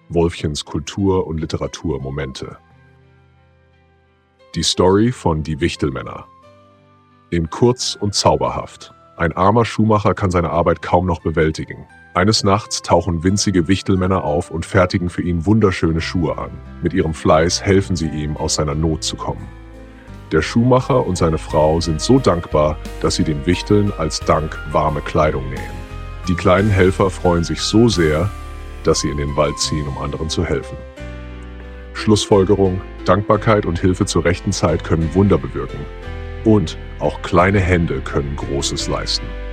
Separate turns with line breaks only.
Wolfchens Kultur- und Literaturmomente. Die Story von Die Wichtelmänner. In kurz und zauberhaft. Ein armer Schuhmacher kann seine Arbeit kaum noch bewältigen. Eines Nachts tauchen winzige Wichtelmänner auf und fertigen für ihn wunderschöne Schuhe an. Mit ihrem Fleiß helfen sie ihm, aus seiner Not zu kommen. Der Schuhmacher und seine Frau sind so dankbar, dass sie den Wichteln als Dank warme Kleidung nähen. Die kleinen Helfer freuen sich so sehr, dass sie in den Wald ziehen, um anderen zu helfen. Schlussfolgerung: Dankbarkeit und Hilfe zur rechten Zeit können Wunder bewirken. Und auch kleine Hände können Großes leisten.